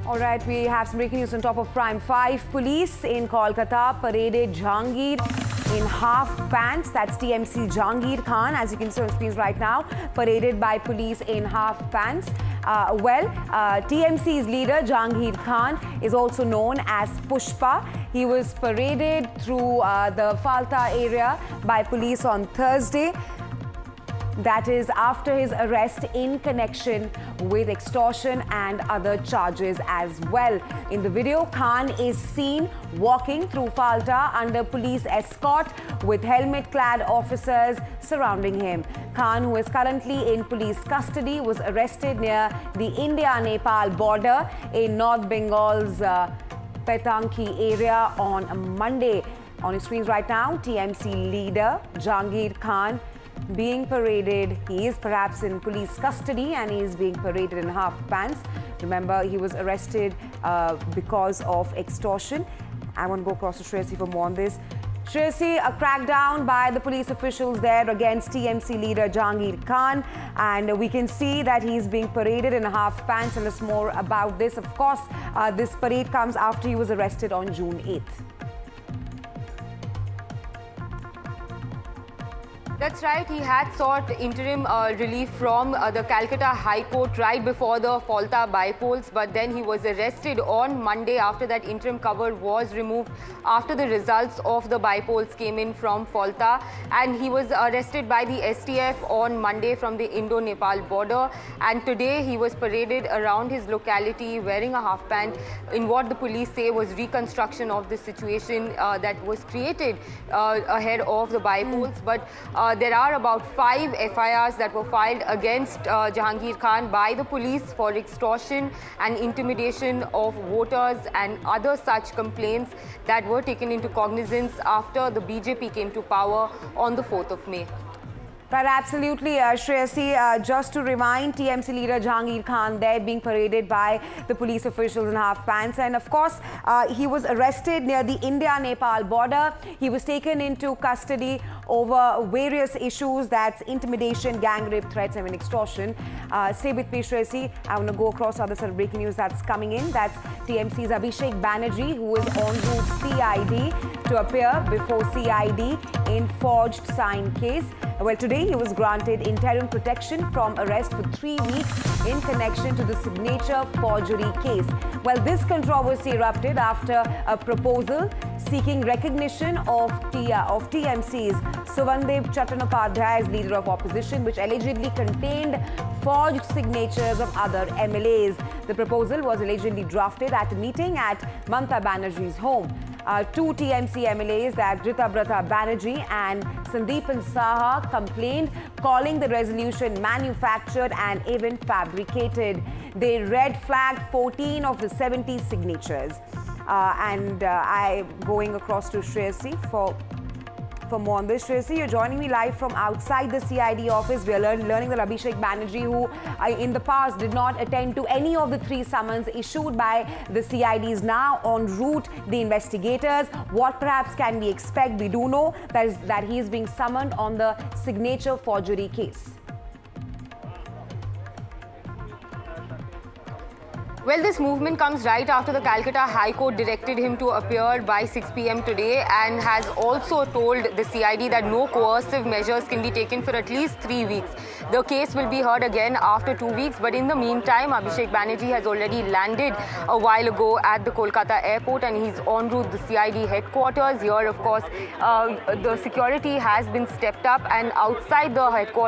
All right, we have some breaking news on top of Prime 5. Police in Kolkata paraded Jahangir in half pants. That's TMC Jahangir Khan, as you can see on screens right now, paraded by police in half pants. TMC's leader Jahangir Khan is also known as Pushpa. He was paraded through the Falta area by police on Thursday. That is after his arrest in connection with extortion and other charges as well. In the video, Khan is seen walking through Falta under police escort with helmet-clad officers surrounding him. Khan, who is currently in police custody, was arrested near the India-Nepal border in North Bengal's Petanki area on Monday. On his screens right now, TMC leader Jahangir Khan being paraded. He is perhaps in police custody and he is being paraded in half pants. Remember, he was arrested because of extortion. I want to go across to Shreyasi for more on this. Shreyasi, a crackdown by the police officials there against TMC leader Jahangir Khan, and we can see that he's being paraded in half pants. And there's more about this. Of course, this parade comes after he was arrested on June 8th. That's right. He had sought interim relief from the Calcutta High Court right before the Falta by-polls, but then he was arrested on Monday after that interim cover was removed after the results of the by-polls came in from Falta, and he was arrested by the STF on Monday from the Indo-Nepal border, and today he was paraded around his locality wearing a half pant in what the police say was reconstruction of the situation that was created ahead of the by-polls. But there are about 5 FIRs that were filed against Jahangir Khan by the police for extortion and intimidation of voters and other such complaints that were taken into cognizance after the BJP came to power on the 4th of May. Right, absolutely, Shreyasi. Just to remind, TMC leader Jahangir Khan there being paraded by the police officials in half pants. And of course, he was arrested near the India-Nepal border. He was taken into custody over various issues, that's intimidation, gang rape, threats, and extortion. Stay with me, Shreyasi. I want to go across other sort of breaking news that's coming in. That's TMC's Abhishek Banerjee, who is en route CID to appear before CID in forged sign case. Well, today he was granted interim protection from arrest for 3 weeks in connection to the signature forgery case. Well, this controversy erupted after a proposal seeking recognition of TMC's Suvandev Chattopadhyay as leader of opposition, which allegedly contained forged signatures of other MLAs. The proposal was allegedly drafted at a meeting at Mamata Banerjee's home. 2 TMC MLAs, that Ritabrata Banerjee and Sandeepan Saha, complained, calling the resolution manufactured and even fabricated. They red flagged 14 of the 70 signatures. I'm going across to Shreyasi for more on this. Shreyasi, you're joining me live from outside the CID office. We are learning that Abhishek Banerjee, who in the past did not attend to any of the 3 summons issued by the CID, is now en route the investigators. What perhaps can we expect? We do know that he is being summoned on the signature forgery case. Well, this movement comes right after the Calcutta High Court directed him to appear by 6 p.m. today and has also told the CID that no coercive measures can be taken for at least 3 weeks. The case will be heard again after 2 weeks, but in the meantime, Abhishek Banerjee has already landed a while ago at the Kolkata airport and he's en route the CID headquarters. Here, of course, the security has been stepped up, and outside the headquarters,